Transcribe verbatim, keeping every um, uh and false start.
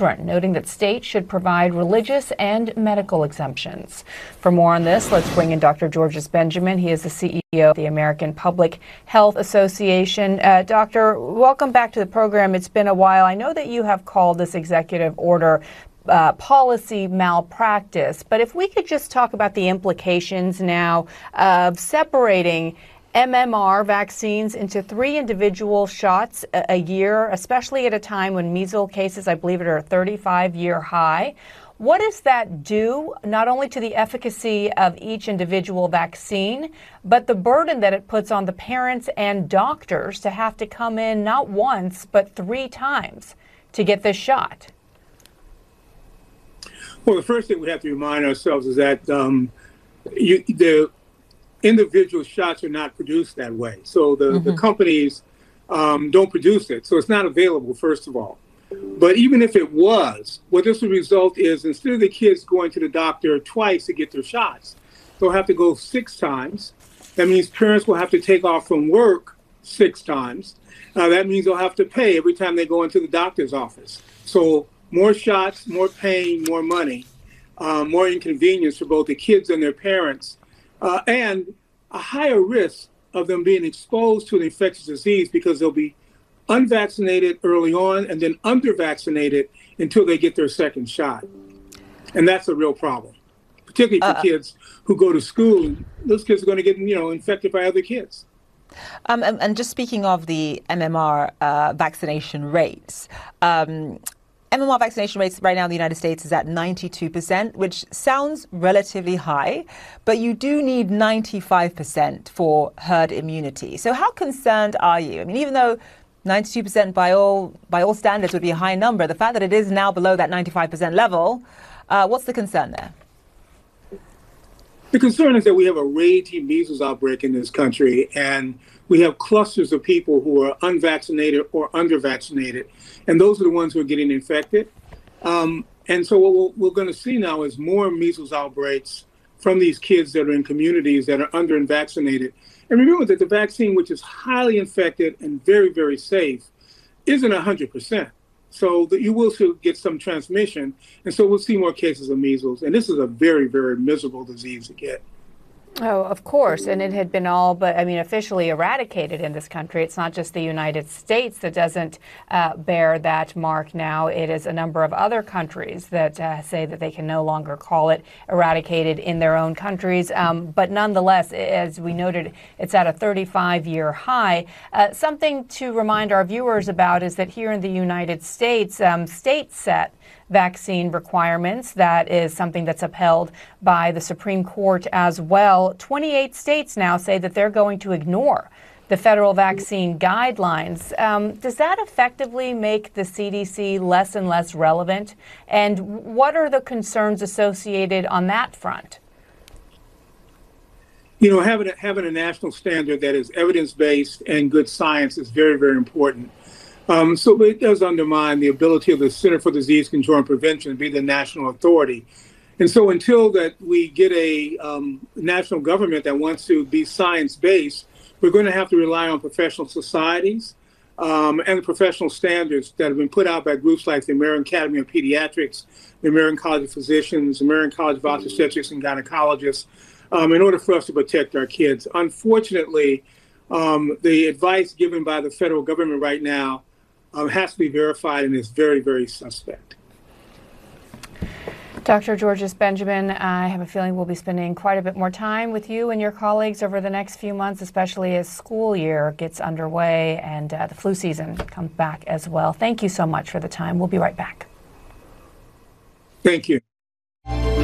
children, noting that states should provide religious and medical exemptions. For more on this, let's bring in Doctor Georges Benjamin. He is the C E O of the American Public Health Association. Uh, Doctor, welcome back to the program. It's been a while. I know that you have called this executive order Uh, policy malpractice, but if we could just talk about the implications now of separating M M R vaccines into three individual shots a, a year, especially at a time when measles cases, I believe, are a thirty-five year high. What does that do not only to the efficacy of each individual vaccine, but the burden that it puts on the parents and doctors to have to come in not once, but three times to get this shot? Well, the first thing we have to remind ourselves is that um, you, the individual shots are not produced that way. So the, mm-hmm. the companies um, don't produce it. So it's not available, first of all. But even if it was, what this would result is instead of the kids going to the doctor twice to get their shots, they'll have to go six times. That means parents will have to take off from work six times. Uh, that means they'll have to pay every time they go into the doctor's office. So more shots, more pain, more money, uh, more inconvenience for both the kids and their parents, uh, and a higher risk of them being exposed to an infectious disease because they'll be unvaccinated early on and then undervaccinated until they get their second shot. And that's a real problem, particularly for uh, kids who go to school. Those kids are going to get, you know, infected by other kids. Um, and, and just speaking of the M M R uh, vaccination rates, um, M M R vaccination rates right now in the United States is at ninety-two percent, which sounds relatively high, but you do need ninety-five percent for herd immunity. So how concerned are you? I mean, even though ninety-two percent by all by all standards would be a high number, the fact that it is now below that ninety-five percent level, uh, what's the concern there? The concern is that we have a raging measles outbreak in this country, and we have clusters of people who are unvaccinated or undervaccinated, and those are the ones who are getting infected. Um, and so what we're, we're going to see now is more measles outbreaks from these kids that are in communities that are under and vaccinated. And remember that the vaccine, which is highly effective and very, very safe, isn't one hundred percent. So that you will still get some transmission. And so we'll see more cases of measles. And this is a very, very miserable disease to get. Oh, of course. And it had been all but, I mean, officially eradicated in this country. It's not just the United States that doesn't uh, bear that mark now. It is a number of other countries that uh, say that they can no longer call it eradicated in their own countries. Um, but nonetheless, as we noted, it's at a thirty-five year high. Uh, something to remind our viewers about is that here in the United States, um, states set vaccine requirements. That is something that's upheld by the Supreme Court as well. twenty-eight states now say that they're going to ignore the federal vaccine guidelines. Um, does that effectively make the C D C less and less relevant? And what are the concerns associated on that front? You know, having a, having a national standard that is evidence-based and good science is very, very important. Um, so it does undermine the ability of the Center for Disease Control and Prevention to be the national authority. And so until that we get a um, national government that wants to be science-based, we're going to have to rely on professional societies um, and the professional standards that have been put out by groups like the American Academy of Pediatrics, the American College of Physicians, the American College of Obstetricians and Gynecologists, um, in order for us to protect our kids. Unfortunately, um, the advice given by the federal government right now Um, has to be verified and is very, very suspect. Doctor Georges Benjamin, I have a feeling we'll be spending quite a bit more time with you and your colleagues over the next few months, especially as school year gets underway and uh, the flu season comes back as well. Thank you so much for the time. We'll be right back. Thank you.